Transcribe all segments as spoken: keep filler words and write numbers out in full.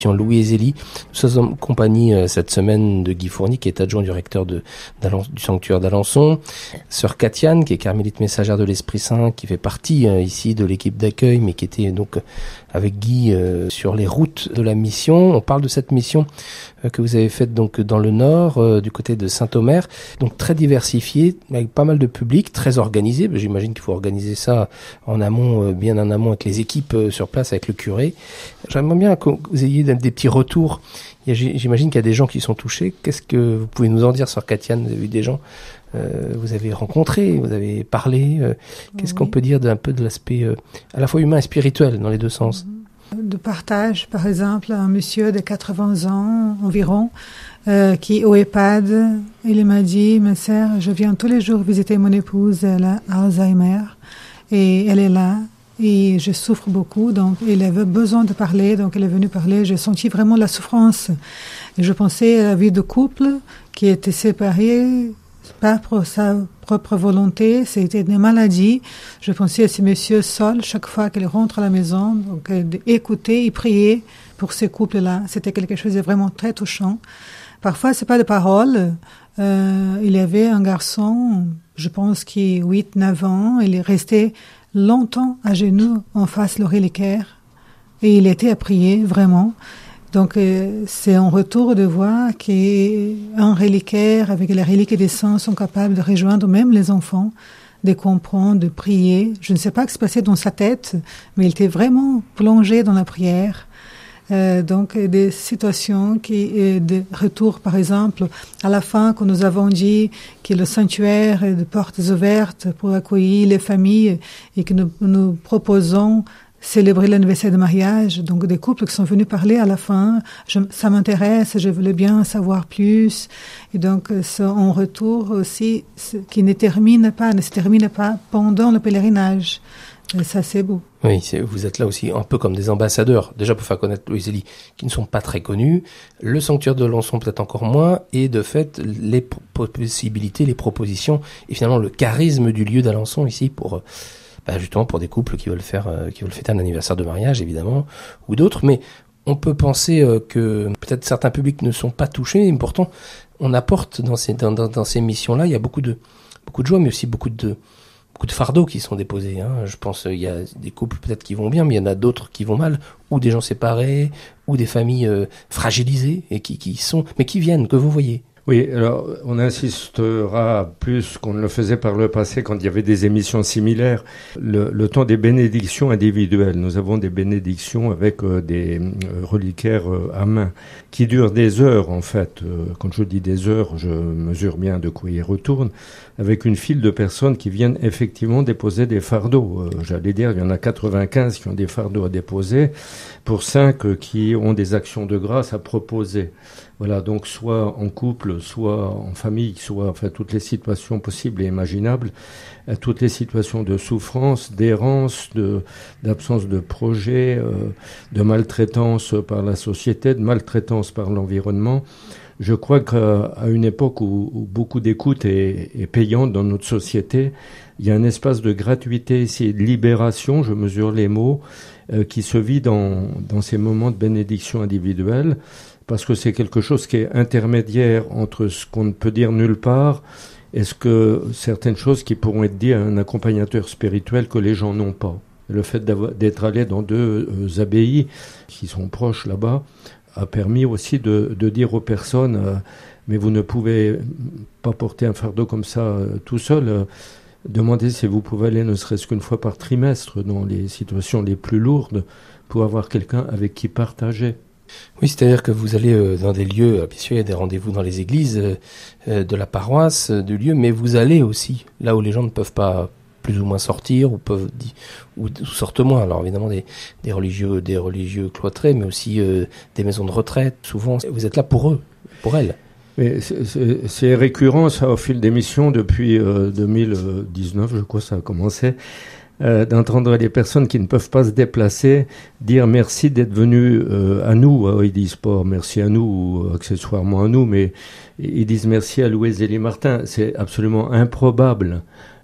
Louis Zélie. Nous sommes en compagnie euh, cette semaine de Guy Fourny, qui est adjoint du recteur de, du sanctuaire d'Alençon, sœur Katiane, qui est carmélite messagère de l'Esprit Saint, qui fait partie euh, ici de l'équipe d'accueil, mais qui était donc avec Guy euh, sur les routes de la mission. On parle de cette mission euh, que vous avez faite donc dans le nord, euh, du côté de Saint-Omer, donc très diversifiée, avec pas mal de public, très organisé. J'imagine qu'il faut organiser ça en amont, euh, bien en amont avec les équipes euh, sur place, avec le curé. J'aimerais bien que vous ayez des petits retours. Il y a, j'imagine qu'il y a des gens qui sont touchés. Qu'est-ce que vous pouvez nous en dire, sœur Katiane? Vous avez vu des gens, euh, vous avez rencontré, vous avez parlé. Euh, qu'est-ce oui. qu'on peut dire d'un peu de l'aspect euh, à la fois humain et spirituel dans les deux sens? De partage, par exemple, un monsieur de quatre-vingts ans environ, euh, qui est au EHPAD, il m'a dit, ma sœur, je viens tous les jours visiter mon épouse, elle a Alzheimer, et elle est là. Et je souffre beaucoup, donc il avait besoin de parler, donc elle est venue parler. J'ai senti vraiment la souffrance. Et je pensais à la vie de couple qui était séparée, pas pour sa propre volonté, c'était des maladies. Je pensais à ces messieurs seuls chaque fois qu'ils rentrent à la maison, donc écouter et prier pour ces couples-là. C'était quelque chose de vraiment très touchant. Parfois, c'est pas de paroles. Euh, il y avait un garçon, je pense, qui a huit neuf ans, il est resté longtemps à genoux en face le reliquaire et il était à prier vraiment. Donc euh, c'est un retour de voir qu'un reliquaire avec les reliques des saints sont capables de rejoindre même les enfants, de comprendre, de prier. Je ne sais pas ce qui se passait dans sa tête, mais il était vraiment plongé dans la prière. Euh, donc des situations qui euh, de retour, par exemple, à la fin, quand nous avons dit que le sanctuaire est de portes ouvertes pour accueillir les familles et que nous, nous proposons célébrer l'anniversaire de mariage, donc des couples qui sont venus parler à la fin, je, ça m'intéresse, je voulais bien savoir plus, et donc c'est un retour aussi qui ne termine pas, ne se termine pas pendant le pèlerinage. Et ça, c'est beau. Oui, c'est, vous êtes là aussi un peu comme des ambassadeurs, déjà pour faire connaître Louis Zélie, qui ne sont pas très connus, le sanctuaire de Alençon peut-être encore moins, et de fait, les possibilités, les propositions, et finalement le charisme du lieu d'Alençon ici pour, bah justement pour des couples qui veulent faire, euh, qui veulent fêter un anniversaire de mariage, évidemment, ou d'autres, mais on peut penser euh, que peut-être certains publics ne sont pas touchés, mais pourtant, on apporte dans ces, dans, dans, dans ces missions-là, il y a beaucoup de, beaucoup de joie, mais aussi beaucoup de, beaucoup de fardeaux qui sont déposés. Hein. Je pense qu'il y a des couples peut-être qui vont bien, mais il y en a d'autres qui vont mal, ou des gens séparés, ou des familles euh, fragilisées, et qui, qui sont, mais qui viennent, que vous voyez. Oui, alors on insistera plus qu'on ne le faisait par le passé quand il y avait des émissions similaires, le, le temps des bénédictions individuelles. Nous avons des bénédictions avec euh, des euh, reliquaires euh, à main qui durent des heures en fait. Euh, quand je dis des heures, je mesure bien de quoi ils retournent, avec une file de personnes qui viennent effectivement déposer des fardeaux. Euh, j'allais dire, il y en a quatre-vingt-quinze qui ont des fardeaux à déposer, pour cinq euh, qui ont des actions de grâce à proposer. Voilà, donc soit en couple, soit en famille, soit enfin toutes les situations possibles et imaginables, euh, toutes les situations de souffrance, d'errance, de d'absence de projet, euh, de maltraitance par la société, de maltraitance par l'environnement. Je crois qu'à une époque où, où beaucoup d'écoute est, est payante dans notre société, il y a un espace de gratuité ici, de libération, je mesure les mots, euh, qui se vit dans, dans ces moments de bénédiction individuelle, parce que c'est quelque chose qui est intermédiaire entre ce qu'on ne peut dire nulle part et ce que certaines choses qui pourront être dites à un accompagnateur spirituel que les gens n'ont pas. Le fait d'être allé dans deux euh, abbayes qui sont proches là-bas a permis aussi de, de dire aux personnes euh, mais vous ne pouvez pas porter un fardeau comme ça euh, tout seul. Euh, demandez si vous pouvez aller ne serait-ce qu'une fois par trimestre dans les situations les plus lourdes pour avoir quelqu'un avec qui partager. Oui, c'est-à-dire que vous allez euh, dans des lieux, bien sûr, il y a des rendez-vous dans les églises euh, euh, de la paroisse, euh, du lieu, mais vous allez aussi là où les gens ne peuvent pas plus ou moins sortir, ou peuvent ou, ou sortent moins. Alors évidemment des, des religieux, des religieux cloîtrés, mais aussi euh, des maisons de retraite. Souvent, vous êtes là pour eux, pour elles. Mais c'est, c'est, c'est récurrent, ça, au fil des missions depuis euh, deux mille dix-neuf, je crois, ça a commencé. Euh, d'entendre les personnes qui ne peuvent pas se déplacer dire merci d'être venus euh, à nous. Alors, ils disent pas merci à nous ou accessoirement à nous, mais ils disent merci à Louis Zélie Martin. C'est absolument improbable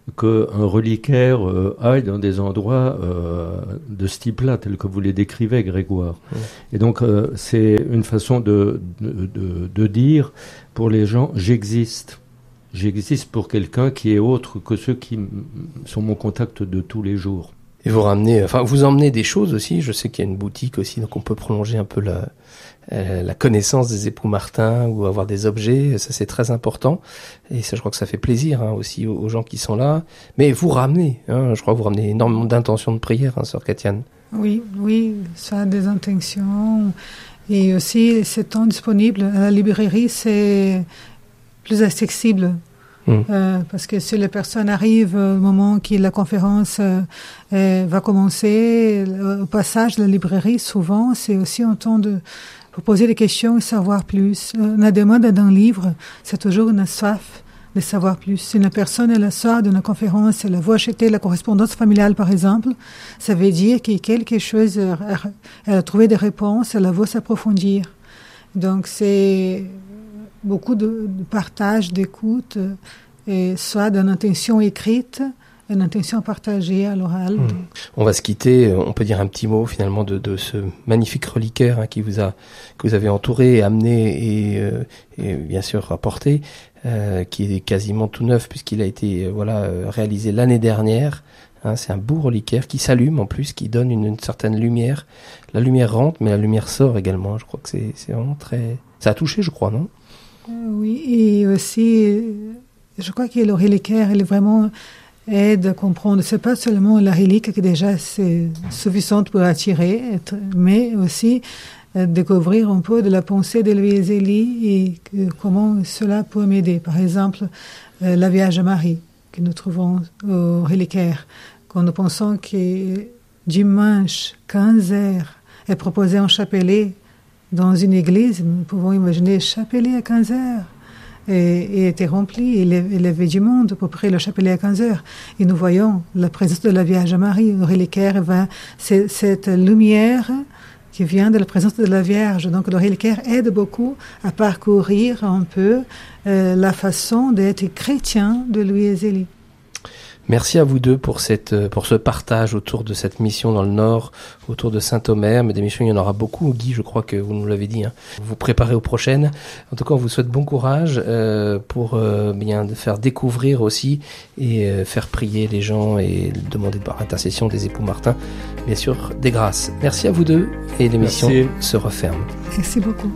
qu'un reliquaire euh, aille dans des endroits euh, de ce type-là, tel que vous les décrivez, Grégoire. Oui. Et donc, euh, c'est une façon de, de, de, de dire pour les gens, j'existe. J'existe pour quelqu'un qui est autre que ceux qui m- sont mon contact de tous les jours. Et vous ramenez, enfin, vous emmenez des choses aussi. Je sais qu'il y a une boutique aussi, donc on peut prolonger un peu la, euh, la connaissance des époux Martin ou avoir des objets. Ça, c'est très important. Et ça, je crois que ça fait plaisir hein, aussi aux, aux gens qui sont là. Mais vous ramenez, hein, je crois que vous ramenez énormément d'intentions de prière, hein, sœur Katiane. Oui, oui, ça a des intentions. Et aussi, ces temps disponibles à la librairie, c'est plus accessible. Mmh. Euh, parce que si les personnes arrivent au moment où la conférence euh, va commencer, au passage de la librairie, souvent, c'est aussi un temps de pour poser des questions et savoir plus. On a demande d'un livre, c'est toujours une soif de savoir plus. Si une personne, elle sort d'une conférence, elle va acheter la correspondance familiale, par exemple, ça veut dire qu'il y a quelque chose, elle a trouvé des réponses, elle va s'approfondir. Donc, c'est beaucoup de, de partage, d'écoute, et soit d'une intention écrite, une intention partagée à l'oral. Mmh. On va se quitter, on peut dire un petit mot finalement de, de ce magnifique reliquaire hein, qui vous a, que vous avez entouré, amené et, euh, et bien sûr apporté, euh, qui est quasiment tout neuf puisqu'il a été euh, voilà euh, réalisé l'année dernière. Hein, c'est un beau reliquaire qui s'allume en plus, qui donne une, une certaine lumière. La lumière rentre, mais la lumière sort également. Je crois que c'est, c'est vraiment très... Ça a touché, je crois, non ? euh, Oui, et aussi, je crois que le reliquaire, il est vraiment... aide à comprendre. C'est pas seulement la relique qui déjà c'est suffisante pour attirer, mais aussi euh, découvrir un peu de la pensée de Louise Zélie et que, comment cela peut m'aider. Par exemple, euh, la Vierge Marie que nous trouvons au reliquaire. Quand nous pensons que dimanche quinze heures est proposé un chapelet dans une église, nous pouvons imaginer chapelet à quinze heures. Et, et était rempli, il y avait du monde pour prier le chapelet à quinze heures. Et nous voyons la présence de la Vierge Marie au reliquaire, va, c'est cette lumière qui vient de la présence de la Vierge. Donc le reliquaire aide beaucoup à parcourir un peu euh, la façon d'être chrétien de Louise Zélie. Merci à vous deux pour cette, pour ce partage autour de cette mission dans le Nord, autour de Saint-Omer. Mais des missions, il y en aura beaucoup. Guy, je crois que vous nous l'avez dit. Hein. Vous vous préparez aux prochaines. En tout cas, on vous souhaite bon courage euh, pour euh, bien faire découvrir aussi et euh, faire prier les gens et demander par intercession des époux Martin, bien sûr, des grâces. Merci à vous deux et l'émission Merci. se referme. Merci beaucoup.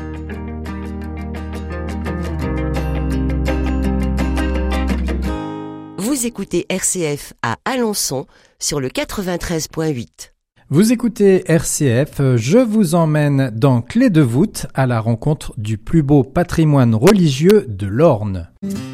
Vous écoutez R C F à Alençon sur le quatre-vingt-treize virgule huit. Vous écoutez R C F, je vous emmène dans Clé de voûte à la rencontre du plus beau patrimoine religieux de l'Orne.